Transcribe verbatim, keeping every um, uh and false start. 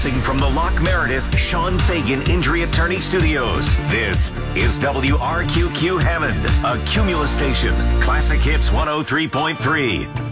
From the Lock Meredith Sean Fagan Injury Attorney Studios, this is W R Q Q Hammond, a Cumulus station. Classic Hits one oh three point three.